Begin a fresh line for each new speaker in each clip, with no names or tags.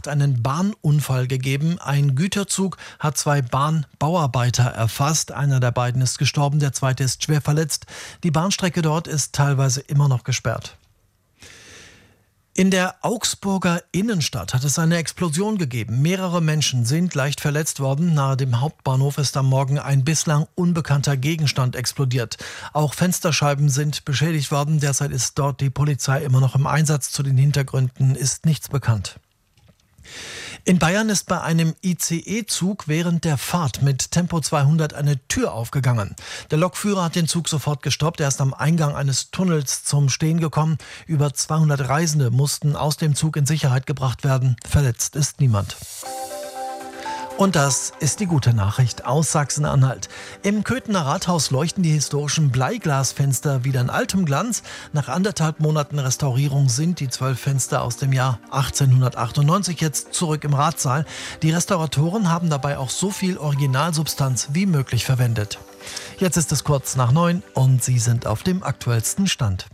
Nacht einen Bahnunfall gegeben. Ein Güterzug hat 2 Bahnbauarbeiter erfasst. Einer der beiden ist gestorben, der zweite ist schwer verletzt. Die Bahnstrecke dort ist teilweise immer noch gesperrt. In der Augsburger Innenstadt hat es eine Explosion gegeben. Mehrere Menschen sind leicht verletzt worden. Nahe dem Hauptbahnhof ist am Morgen ein bislang unbekannter Gegenstand explodiert. Auch Fensterscheiben sind beschädigt worden. Derzeit ist dort die Polizei immer noch im Einsatz. Zu den Hintergründen ist nichts bekannt. In Bayern ist bei einem ICE-Zug während der Fahrt mit Tempo 200 eine Tür aufgegangen. Der Lokführer hat den Zug sofort gestoppt. Er ist am Eingang eines Tunnels zum Stehen gekommen. Über 200 Reisende mussten aus dem Zug in Sicherheit gebracht werden. Verletzt ist niemand. Und das ist die gute Nachricht aus Sachsen-Anhalt. Im Köthener Rathaus leuchten die historischen Bleiglasfenster wieder in altem Glanz. Nach 1,5 Monaten Restaurierung sind die 12 Fenster aus dem Jahr 1898 jetzt zurück im Ratssaal. Die Restauratoren haben dabei auch so viel Originalsubstanz wie möglich verwendet. Jetzt ist es kurz nach 9 und Sie sind auf dem aktuellsten Stand.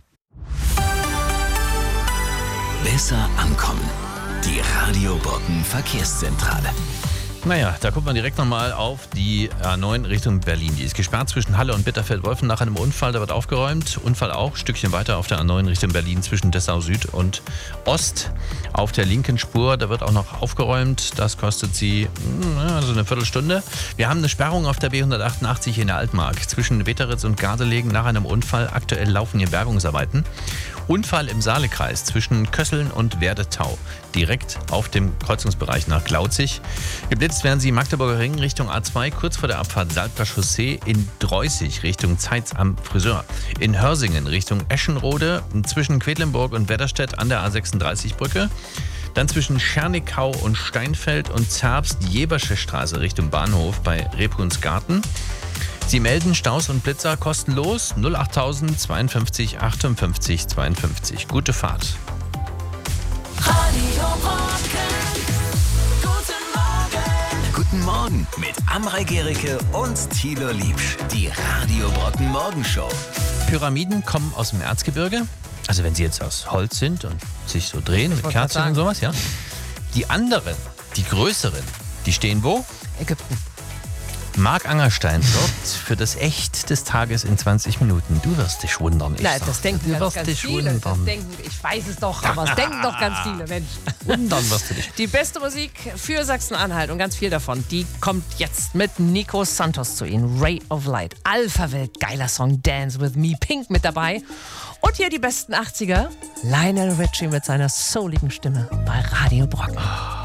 Besser ankommen. Die Radio Brocken Verkehrszentrale.
Naja, da guckt man direkt nochmal auf die A9 Richtung Berlin. Die ist gesperrt zwischen Halle und Bitterfeld-Wolfen nach einem Unfall. Da wird aufgeräumt. Unfall auch, Stückchen weiter auf der A9 Richtung Berlin zwischen Dessau Süd und Ost. Auf der linken Spur, da wird auch noch aufgeräumt. Das kostet Sie so eine Viertelstunde. Wir haben eine Sperrung auf der B188 in der Altmark zwischen Weteritz und Gardelegen nach einem Unfall. Aktuell laufen hier Bergungsarbeiten. Unfall im Saalekreis zwischen Kösseln und Werdetau. Direkt auf dem Kreuzungsbereich nach Glauzig. Geblitzt werden Sie Magdeburger Ring Richtung A2, kurz vor der Abfahrt Salbter Chaussee, in Dreußig Richtung Zeitz am Friseur. In Hörsingen Richtung Eschenrode, zwischen Quedlinburg und Wedderstedt an der A36-Brücke. Dann zwischen Schernickau und Steinfeld und Zerbst-Jebersche Straße Richtung Bahnhof bei Rebhunsgarten. Sie melden Staus und Blitzer kostenlos 08000 52 58 52. Gute Fahrt.
Radio Brocken. Guten Morgen. Guten Morgen mit Amrei Gericke und Thilo Liebsch. Die Radio Brocken Morgenshow.
Pyramiden kommen aus dem Erzgebirge. Also wenn sie jetzt aus Holz sind und sich so drehen mit Kerzen und sowas, ja. Die anderen, die größeren, die stehen wo?
Ägypten.
Marc Angerstein wird für das Echt des Tages in 20 Minuten. Du wirst dich wundern.
Nein, das denken ganz viele. Ich weiß es doch, aber es denken doch ganz viele Menschen.
Wundern wirst du dich.
Die beste Musik für Sachsen-Anhalt und ganz viel davon, die kommt jetzt mit Nico Santos zu Ihnen. Ray of Light, Alpha-Welt, geiler Song, Dance With Me, Pink mit dabei. Und hier die besten 80er, Lionel Richie mit seiner souligen Stimme bei Radio Brocken.